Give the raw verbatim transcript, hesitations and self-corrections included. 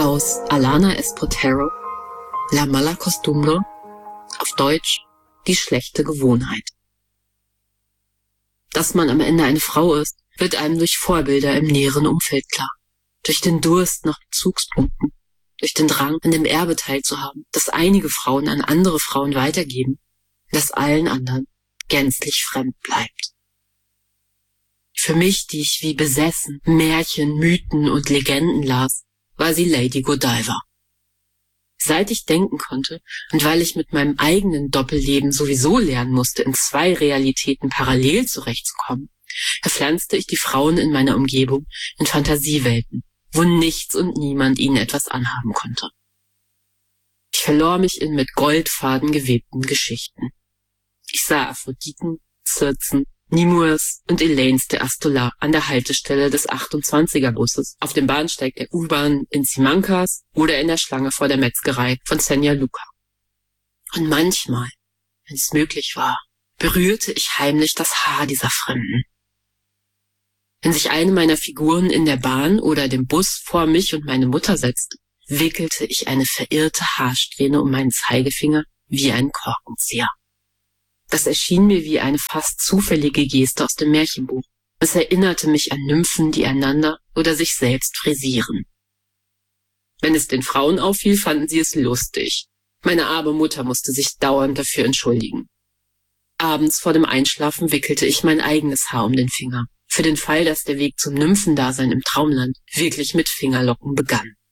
aus Alana Espotero, La Mala Costumbre, auf Deutsch Die schlechte Gewohnheit. Dass man am Ende eine Frau ist, wird einem durch Vorbilder im näheren Umfeld klar. Durch den Durst nach Bezugspunkten, durch den Drang, an dem Erbe teilzuhaben, das einige Frauen an andere Frauen weitergeben, das allen anderen gänzlich fremd bleibt. Für mich, die ich wie besessen Märchen, Mythen und Legenden las, war sie Lady Godiva. Seit ich denken konnte und weil ich mit meinem eigenen Doppelleben sowieso lernen musste, in zwei Realitäten parallel zurechtzukommen, verpflanzte ich die Frauen in meiner Umgebung in Fantasiewelten, wo nichts und niemand ihnen etwas anhaben konnte. Ich verlor mich in mit Goldfaden gewebten Geschichten. Ich sah Aphroditen, Circen, Nemours und Elaines de Astolat an der Haltestelle des achtundzwanziger-Busses, auf dem Bahnsteig der U-Bahn in Simancas oder in der Schlange vor der Metzgerei von Senja Luca. Und manchmal, wenn es möglich war, berührte ich heimlich das Haar dieser Fremden. Wenn sich eine meiner Figuren in der Bahn oder dem Bus vor mich und meine Mutter setzte, wickelte ich eine verirrte Haarsträhne um meinen Zeigefinger wie ein Korkenzieher. Das erschien mir wie eine fast zufällige Geste aus dem Märchenbuch. Es erinnerte mich an Nymphen, die einander oder sich selbst frisieren. Wenn es den Frauen auffiel, fanden sie es lustig. Meine arme Mutter musste sich dauernd dafür entschuldigen. Abends vor dem Einschlafen wickelte ich mein eigenes Haar um den Finger, für den Fall, dass der Weg zum Nymphendasein im Traumland wirklich mit Fingerlocken begann.